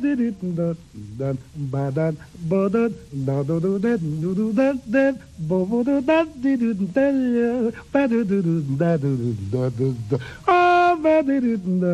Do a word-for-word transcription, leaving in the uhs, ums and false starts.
did it dun dun ba dun ba dun da do do da do do da da bo bo do da di do da ba do do do da do do da do do. Oh, ba did it